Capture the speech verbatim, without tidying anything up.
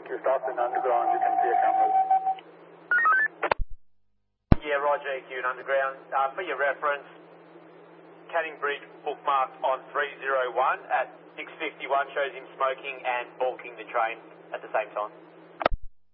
you stop in underground, you can see a cameras. Yeah, Roger, E Q and underground. Uh, for your reference, Canning Bridge bookmarked on three oh one at six fifty-one shows him smoking and balking the train at the same time.